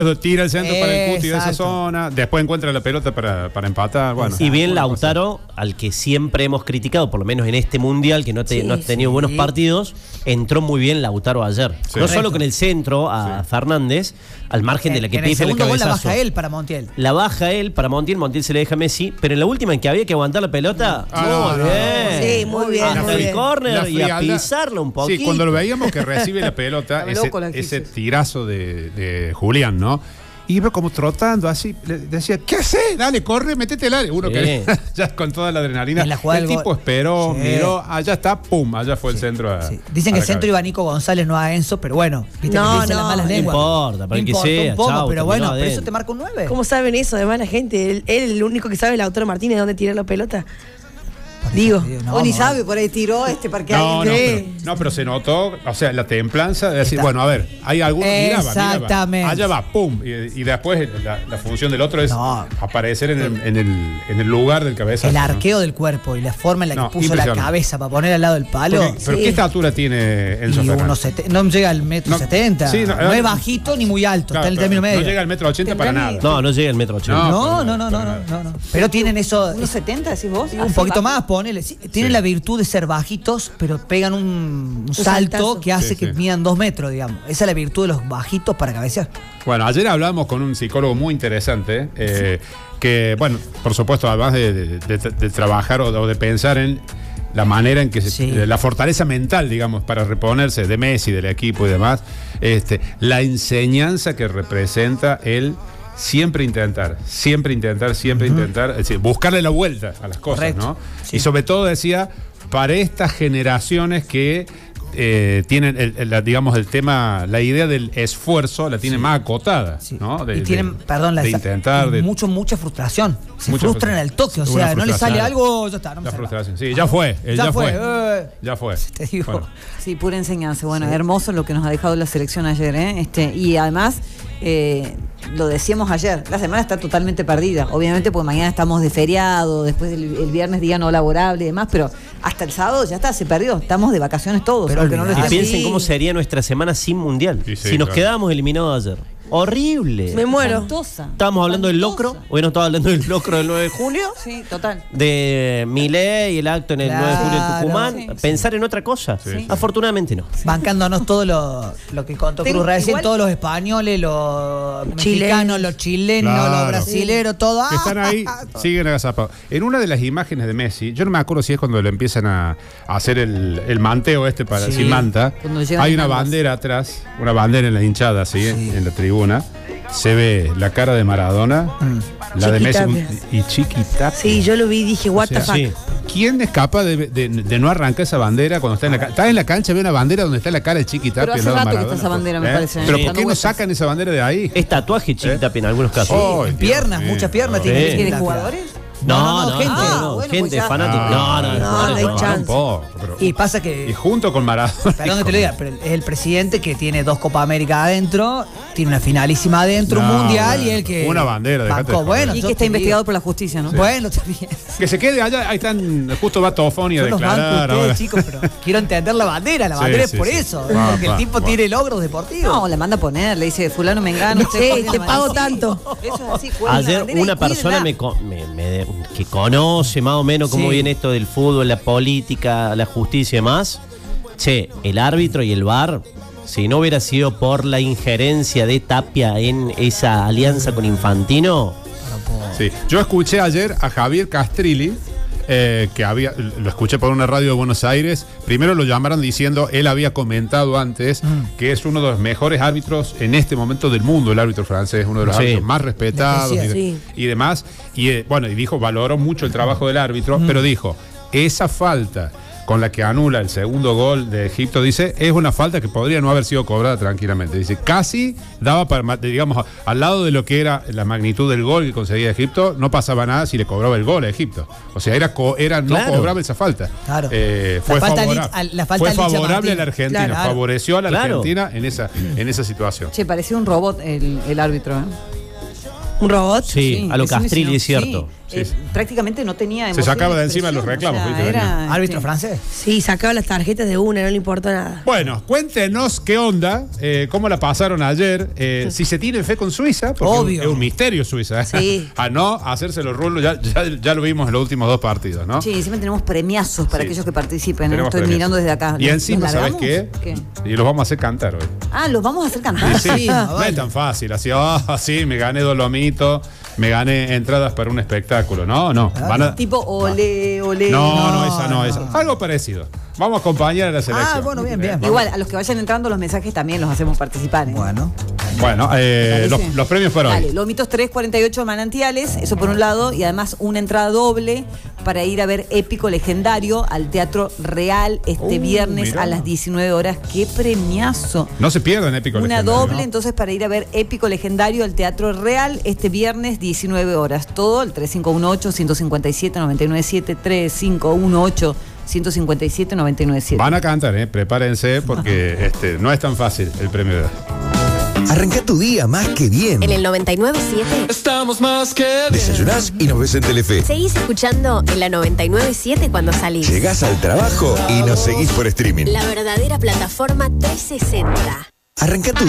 Tira el centro para el Cuti de esa Exacto. zona, después encuentra la pelota para empatar. Bueno, Y bien una Lautaro, al que siempre hemos criticado, por lo menos en este mundial, que no ha tenido buenos partidos, entró muy bien Lautaro ayer. Sí. No solo con el centro a Fernández, al margen de la que en el pife el segundo gol la cabezazo. baja él para Montiel. La baja él para Montiel se le deja a Messi, pero en la última en que había que aguantar la pelota, muy bien. Sí, muy bien, Hasta muy el bien. córner La y a frialdad. pisarlo un poquito. Sí, cuando lo veíamos que recibe la pelota, Estaba loco la ese Gipsy. tirazo de Julián, ¿no? Iba como trotando así, le decía, ¿qué haces? Dale, corre, métete al área. Uno Sí. que ya con toda la adrenalina. En la jugada El del tipo gol. esperó, Sí. miró, allá está, pum, allá fue el centro. Sí. Dicen que el centro iba a Nico González, no a Enzo, pero bueno, viste No, que dicen las malas no lenguas. importa, para No que importa sea, un poco, chau, pero terminó bueno, pero adentro. eso te marca un 9. ¿Cómo saben eso? Además la gente, él el único que sabe es Lautaro Martínez dónde tirar la pelota. Digo, No, O ni no, sabe, por ahí tiró porque No, alguien pero se notó, o sea, la templanza de decir, bueno, a ver, hay alguno, miraba. Exactamente. Allá va, pum. Y después la función del otro es No. aparecer en el lugar del cabezazo. El ¿no? arqueo del cuerpo y la forma en la que No, puso la impresionante. cabeza para poner al lado del palo. ¿Pero qué estatura tiene Enzo Y Fernández? no llega al metro No, 70. sí, no, no, es bajito ni muy alto, Claro, está en el pero término medio. No llega al metro 80 para nada. No llega el metro 80. No. Pero tienen eso. ¿Unos 70 decís vos? Un poquito más, ponele. Sí, tienen la virtud de ser bajitos, pero pegan un salto saltazo. que hace Sí, que sí. midan 2 metros, digamos. Esa es la virtud de los bajitos para cabecear. Bueno, ayer hablamos con un psicólogo muy interesante, que, bueno, por supuesto, además de trabajar o de pensar en la manera en que la fortaleza mental, digamos, para reponerse de Messi, del equipo y demás, la enseñanza que representa él. Siempre intentar, es decir, buscarle la vuelta a las cosas, Correcto. ¿no? Sí. Y sobre todo decía, para estas generaciones que tienen, digamos, el tema, la idea del esfuerzo la tienen más acotada, Sí. ¿no? Y tienen, perdón, de intentar, de mucha frustración. Se Mucha frustran frustración. al toque, o Una sea, no le sale frustración. algo, ya está. No me la sale. frustración. Sí, ya fue, ya fue. Te digo. Bueno. Sí, pura enseñanza. Bueno, hermoso lo que nos ha dejado la selección ayer, ¿eh? Y además, lo decíamos ayer, la semana está totalmente perdida. Obviamente, porque mañana estamos de feriado, después el viernes día no laborable y demás, pero hasta el sábado ya está, se perdió. Estamos de vacaciones todos. Pero aunque no lo olvidate. Y estemos. piensen cómo sería nuestra semana sin mundial. Sí, si nos claro. quedábamos eliminados ayer. Horrible. Me muero. Espantosa. Estábamos hablando del locro. Hoy no estaba hablando del locro del 9 de julio. Sí, total. De Milei y el acto en el 9 de julio en Tucumán. sí, Pensar en otra cosa. Sí. Afortunadamente no. Bancándonos todo lo que contó Tengo- Cruz recién, igual- todos los españoles, los Chilenos. mexicanos, los chilenos, Claro. los brasileros, todo. Que están ahí, siguen agazapados. En una de las imágenes de Messi, yo no me acuerdo si es cuando le empiezan a hacer el manteo para Sí. sin manta, Cuando llegan hay una ambos. bandera atrás, una bandera en la hinchada, ¿sí? En la tribuna. Se ve la cara de Maradona, la de Messi Chiquitapia. y Chiquitapia. Sí, yo lo vi y dije, what the fuck. Sí. ¿Quién es capaz de no arrancar esa bandera cuando está en la cancha? Está en la cancha, ve una bandera donde está la cara de Chiquitapia. Pero hace al lado de rato que Maradona, está esa bandera, me ¿eh? parece, Pero dando ¿por qué no vueltas. sacan esa bandera de ahí? Es tatuaje Chiquitapia en algunos casos. Oh, En Dios piernas, mío. muchas piernas No. tiene. Sí. ¿Quiere jugadores? No, gente. no, bueno, gente pues ya. fanática. No, no hay chance. Tampoco, pero- Y pasa Y que, junto con Maradona. perdón que te lo diga, pero es el presidente que tiene 2 Copa América adentro, tiene una finalísima adentro, No, un mundial bueno, y el que. una bandera, dejate de bancó. joder. Bueno, Y yo que está te investigado digo. por la justicia, ¿no? Bueno, está bien. Que se quede allá, ahí están, justo va Tofoni a Yo los banco declarar. ustedes, ahora. chicos, pero quiero entender la bandera. La Sí, bandera es sí, por sí. eso. Va, Porque va, el tipo va. tiene logros deportivos. No, la manda a poner, le dice, fulano Mengano. Sí, te pago tanto. Eso es así, cuelga la Ayer bandera y una persona cuídenla. que conoce más o menos cómo Sí. viene esto del fútbol, la política, la justicia y demás. Che, el árbitro y el VAR, si no hubiera sido por la injerencia de Tapia en esa alianza con Infantino, Sí. Yo escuché ayer a Javier Castrilli, lo escuché por una radio de Buenos Aires. Primero lo llamaron diciendo, él había comentado antes que es uno de los mejores árbitros en este momento del mundo, el árbitro francés, uno de los Sí. árbitros más respetados Decía, y demás. Y bueno, y dijo, valoró mucho el trabajo del árbitro, pero dijo, esa falta con la que anula el segundo gol de Egipto, dice, es una falta que podría no haber sido cobrada tranquilamente. Dice, casi daba para, digamos, al lado de lo que era la magnitud del gol que conseguía Egipto, no pasaba nada si le cobraba el gol a Egipto. O sea, no Claro. cobraba esa falta. Claro. Fue La falta favorable, la falta fue a Licha favorable Martín. a la Argentina, Claro. favoreció a la Claro. Argentina en esa situación. Che, parecía un robot el árbitro, ¿eh? ¿Un robot? sí, a lo decime Castrilli si no. es cierto. Sí, sí. prácticamente no tenía Se emoción sacaba de expresión, encima los reclamos, o sea, ¿viste? era, ¿Árbitro francés? Sí, sacaba las tarjetas de una, no le importa nada. Bueno, cuéntenos qué onda, cómo la pasaron ayer, si se tiene fe con Suiza, porque Obvio. es un misterio Suiza. Sí. A no hacerse los rulos, ya lo vimos en los últimos 2 partidos, ¿no? Sí, encima tenemos premiazos para Sí. aquellos que participen. ¿no? Tenemos Estoy premios. mirando desde acá. Y encima, ¿Los ¿sabes largamos? qué? Y los vamos a hacer cantar hoy. Ah, los vamos a hacer cantar. Y sí, Sí, no vale. es tan fácil, así, sí, me gané 2 lomitos, me gané entradas para un espectáculo. No, van a... Tipo ole, ole. No, esa no, esa. Algo parecido. Vamos a acompañar a la selección. Ah, bueno, bien, bien. Igual, a los que vayan entrando los mensajes también los hacemos participar. ¿eh? Bueno. Bueno, ¿Parece? los premios para Dale, hoy. Lomitos 348 Manantiales, eso por un lado, y además una entrada doble para ir a ver Épico Legendario al Teatro Real este viernes mirá. a las 19 horas. ¡Qué premiazo! No se pierdan Épico Una Legendario, doble, ¿no? entonces, para ir a ver Épico Legendario al Teatro Real este viernes 19 horas. Todo el 3518-157-997, 3518-157-997. Van a cantar, prepárense porque no es tan fácil el premio de hoy. Arranca tu día más que bien. En el 99.7 Estamos más que bien. Desayunás y nos ves en Telefe. seguís escuchando en la 99.7 cuando salís. Llegás al trabajo y nos seguís por streaming. La verdadera plataforma 360. Arranca tu